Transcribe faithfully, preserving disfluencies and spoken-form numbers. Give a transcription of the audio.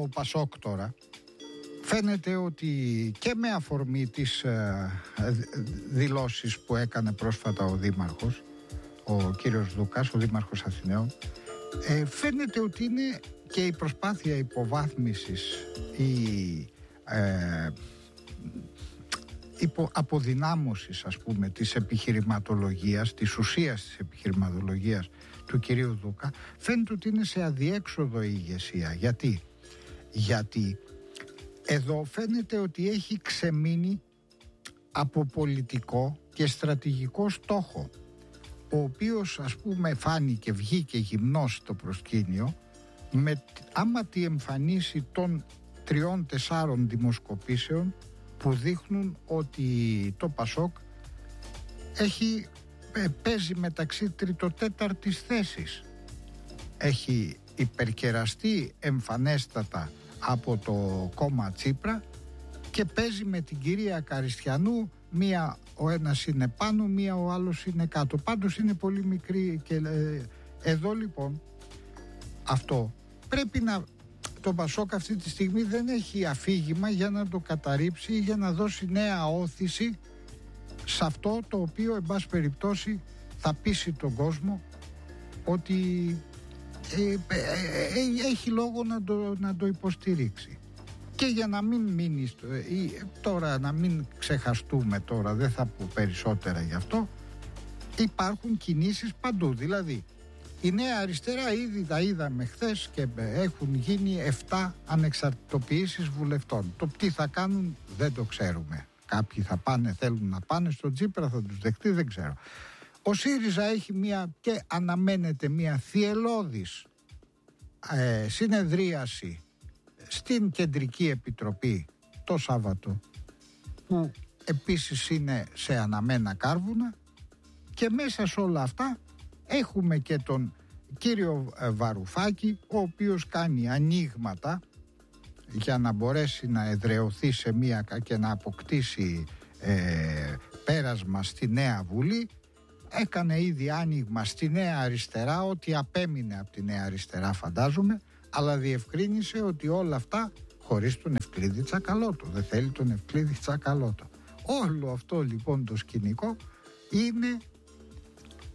το Πασόκ τώρα φαίνεται ότι και με αφορμή τις ε, δηλώσεις που έκανε πρόσφατα ο Δήμαρχος, ο κύριος Δούκας, ο Δήμαρχος Αθηναίων, ε, φαίνεται ότι είναι και η προσπάθεια υποβάθμισης ή ε, υπο, αποδυνάμωσης, ας πούμε, της επιχειρηματολογίας, της ουσίας της επιχειρηματολογίας του κυρίου Δούκα, φαίνεται ότι είναι σε αδιέξοδο η ηγεσία. Γιατί? Γιατί εδώ φαίνεται ότι έχει ξεμείνει από πολιτικό και στρατηγικό στόχο, ο οποίος, ας πούμε, φάνηκε, βγήκε γυμνός στο προσκήνιο με άμα τη εμφανίσει των τριών τεσσάρων δημοσκοπήσεων που δείχνουν ότι το Πασόκ έχει, παίζει μεταξύ τριτοτέταρτης θέσης. Έχει υπερκεραστεί εμφανέστατα από το κόμμα Τσίπρα και παίζει με την κυρία Καριστιανού, μία ο ένας είναι πάνω, μία ο άλλος είναι κάτω. Πάντως είναι πολύ μικρή και ε, εδώ λοιπόν αυτό πρέπει να... Το Πασόκ αυτή τη στιγμή δεν έχει αφήγημα για να το καταρρύψει ή για να δώσει νέα όθηση σε αυτό το οποίο, εν πάση περιπτώσει, θα πείσει τον κόσμο ότι ε, ε, ε, έχει λόγο να το, να το υποστηρίξει. Και για να μην μείνει στο, ή, τώρα να μην ξεχαστούμε τώρα, δεν θα πω περισσότερα γι' αυτό, υπάρχουν κινήσεις παντού. Δηλαδή η Νέα Αριστερά ήδη τα είδαμε χθες και έχουν γίνει εφτά ανεξαρτητοποιήσεις βουλευτών. Το τι θα κάνουν δεν το ξέρουμε. Κάποιοι θα πάνε, θέλουν να πάνε στον Τσίπρα, θα τους δεχτεί, δεν ξέρω. Ο ΣΥΡΙΖΑ έχει μια και αναμένεται μια θυελλώδης ε, συνεδρίαση στην Κεντρική Επιτροπή το Σάββατο, που επίσης είναι σε αναμένα κάρβουνα, και μέσα σε όλα αυτά έχουμε και τον κύριο Βαρουφάκη, ο οποίος κάνει ανοίγματα για να μπορέσει να εδραιωθεί σε μία και να αποκτήσει ε, πέρασμα στη Νέα Βουλή. Έκανε ήδη άνοιγμα στη Νέα Αριστερά, ότι απέμεινε από τη Νέα Αριστερά φαντάζομαι, αλλά διευκρίνησε ότι όλα αυτά χωρίς τον Ευκλήδη Τσακαλώτο. Δεν θέλει τον Ευκλήδη Τσακαλώτο. Όλο αυτό λοιπόν το σκηνικό είναι